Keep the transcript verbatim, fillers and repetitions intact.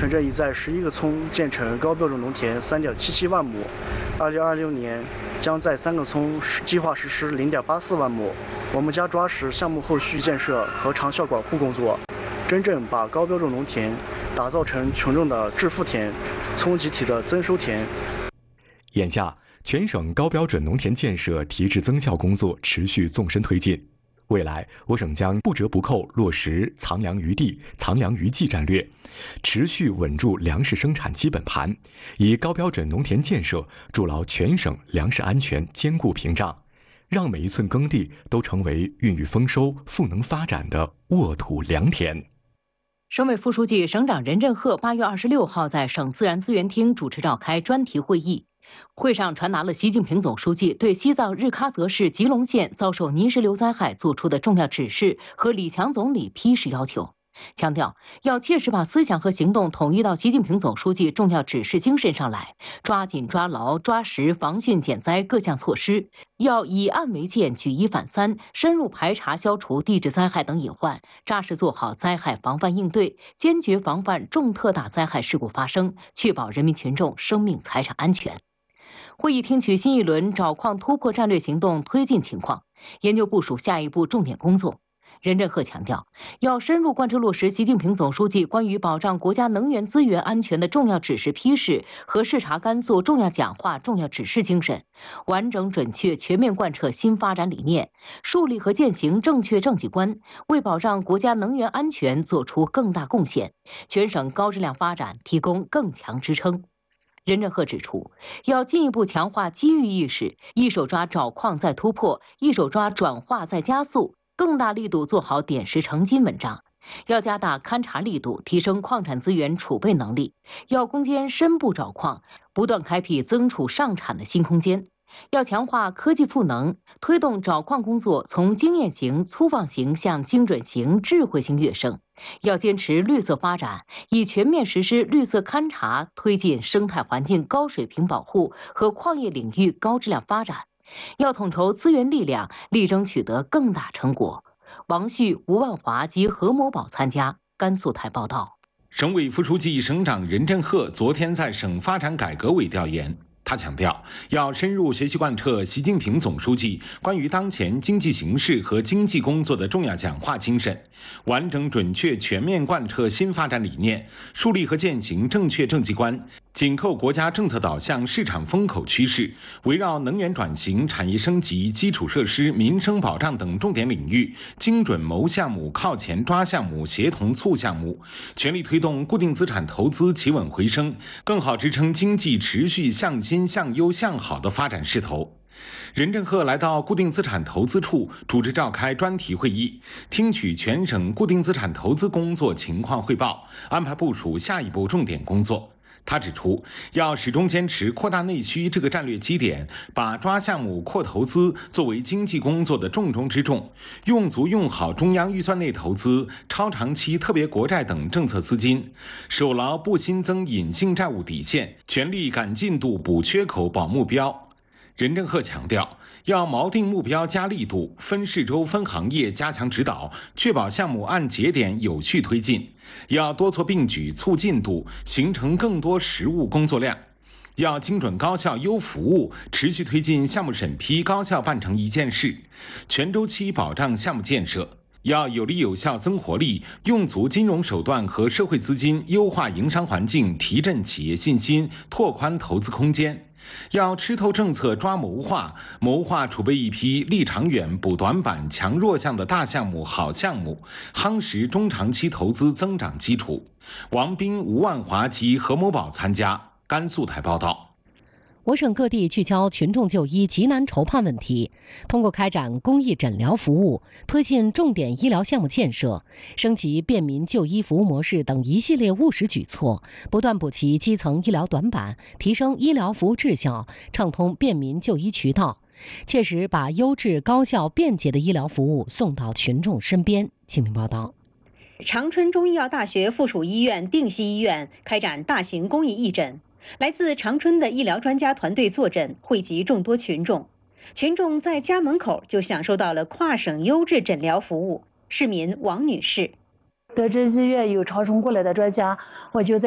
全镇已在十一个村建成高标准农田三点七七万亩，二零二六年将在三个村计划实施零点八四万亩。我们将抓实项目后续建设和长效管护工作，真正把高标准农田打造成群众的致富田、村集体的增收田。 眼下，全省高标准农田建设提质增效工作持续纵深推进。未来，我省将不折不扣落实藏粮于地、藏粮于技战略，持续稳住粮食生产基本盘，以高标准农田建设筑牢全省粮食安全坚固屏障，让每一寸耕地都成为孕育丰收、赋能发展的沃土良田。 省委副书记、省长任振赫八月二十六号在省自然资源厅主持召开专题会议。会上传达了习近平总书记对西藏日喀则市吉隆县遭受泥石流灾害作出的重要指示和李强总理批示要求，强调要切实把思想和行动统一到习近平总书记重要指示精神上来，抓紧抓牢抓实防汛减灾各项措施，要以案为鉴，举一反三，深入排查消除地质灾害等隐患，扎实做好灾害防范应对，坚决防范重特大灾害事故发生，确保人民群众生命财产安全。会议听取新一轮找矿突破战略行动推进情况，研究部署下一步重点工作。任振赫强调，要深入贯彻落实习近平总书记关于保障国家能源资源安全的重要指示批示和视察甘肃重要讲话重要指示精神，完整准确全面贯彻新发展理念，树立和践行正确政绩观，为保障国家能源安全做出更大贡献，全省高质量发展提供更强支撑。任振赫指出，要进一步强化机遇意识，一手抓找矿再突破，一手抓转化再加速，更大力度做好点石成金文章。要加大勘查力度，提升矿产资源储备能力，要攻坚深部找矿，不断开辟增储上产的新空间。要强化科技赋能，推动找矿工作从经验型、粗放型向精准型、智慧型跃升。要坚持绿色发展，以全面实施绿色勘察，推进生态环境高水平保护和矿业领域高质量发展。要统筹资源力量，力争取得更大成果。王旭、吴万华及何某宝参加。甘肃台报道。 省委副书记、省长任振赫昨天在省发展改革委调研。他强调，要深入学习贯彻习近平总书记关于当前经济形势和经济工作的重要讲话精神，完整准确全面贯彻新发展理念，树立和践行正确政绩观，紧扣国家政策导向、市场风口趋势，围绕能源转型、产业升级、基础设施、民生保障等重点领域，精准谋项目、靠前抓项目、协同促项目，全力推动固定资产投资企稳回升，更好支撑经济持续向新、向优、向好的发展势头。任振赫来到固定资产投资处主持召开专题会议，听取全省固定资产投资工作情况汇报，安排部署下一步重点工作。他指出，要始终坚持扩大内需这个战略基点，把抓项目、扩投资作为经济工作的重中之重，用足用好中央预算内投资、超长期特别国债等政策资金，守牢不新增隐性债务底线，全力赶进度补缺口保目标。任振赫强调，要锚定目标加力度，分市州分行业加强指导，确保项目按节点有序推进，要多措并举促进度，形成更多实务工作量。要精准高效优服务，持续推进项目审批高效办成一件事，全周期保障项目建设。要有力有效增活力，用足金融手段和社会资金，优化营商环境，提振企业信心，拓宽投资空间。要吃透政策抓谋划，谋划储备一批立长远、补短板、强弱项的大项目、好项目，夯实中长期投资增长基础。王斌、吴万华及何某宝参加。甘肃台报道。 我省各地聚焦群众就医急难愁盼问题，通过开展公益诊疗服务，推进重点医疗项目建设，升级便民就医服务模式等一系列务实举措，不断补齐基层医疗短板，提升医疗服务质效，畅通便民就医渠道，切实把优质、高效、便捷的医疗服务送到群众身边。请听报道。 长春中医药大学附属医院定西医院开展大型公益义诊。来自长春的医疗专家团队坐诊，惠及众多群众。群众在家门口就享受到了跨省优质诊疗服务。市民王女士： 得知医院有长春过来的专家，我就在